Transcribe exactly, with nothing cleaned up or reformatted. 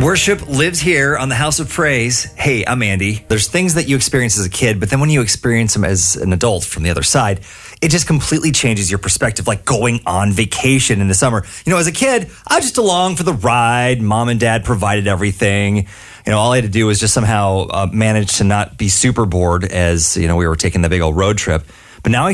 Worship lives here on the House of Praise. Hey, I'm Andy. There's things that you experience as a kid, but then when you experience them as an adult from the other side, it just completely changes your perspective, like going on vacation in the summer. You know, as a kid, I was just along for the ride. Mom and dad provided everything. You know, all I had to do was just somehow uh, manage to not be super bored as, you know, we were taking the big old road trip. But now I